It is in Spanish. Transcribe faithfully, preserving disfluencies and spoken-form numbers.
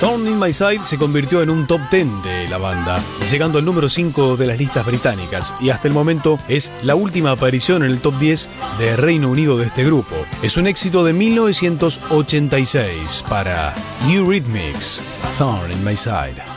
Thorn in My Side se convirtió en un top diez de la banda, llegando al número cinco de las listas británicas, y hasta el momento es la última aparición en el top diez de Reino Unido de este grupo. Es un éxito de mil novecientos ochenta y seis para Eurythmics, Thorn in My Side.